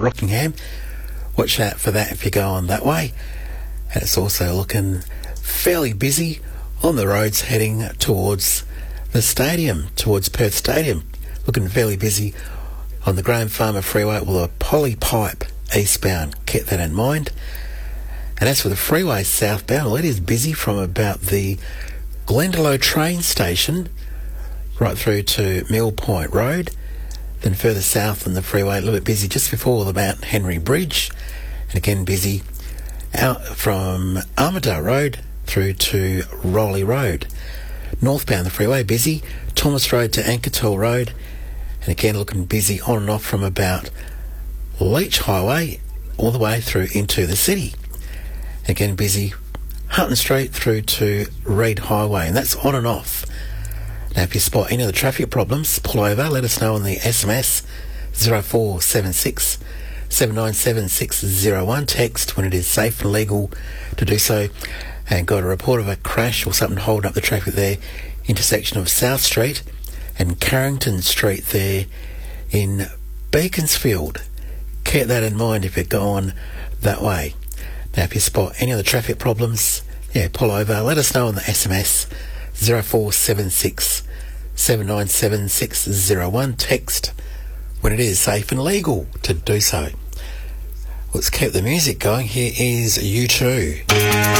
Rockingham. Watch out for that if you're going that way. And it's also looking fairly busy on the roads heading towards the stadium, towards Perth Stadium. Looking fairly busy on the Graham Farmer Freeway with a poly pipe eastbound. Keep that in mind. And as for the freeway southbound, well, it is busy from about the Glendalough train station right through to Mill Point Road. Then further south on the freeway, a little bit busy just before the Mount Henry Bridge. And again busy out from Armidale Road through to Rowley Road. Northbound the freeway, busy. Thomas Road to Ankertall Road. And again looking busy on and off from about Leach Highway all the way through into the city. Again busy Hutton Street through to Reid Highway, and that's on and off. Now if you spot any of the traffic problems, pull over, let us know on the SMS 0476 797 601. Text when it is safe and legal to do so. And got a report of a crash or something holding up the traffic there, intersection of South Street and Carrington Street there in Beaconsfield. Keep that in mind if you're going that way. Now if you spot any of the traffic problems, pull over, let us know on the SMS 0476 797 601. Text when it is safe and legal to do so. Let's keep the music going. Here is U2.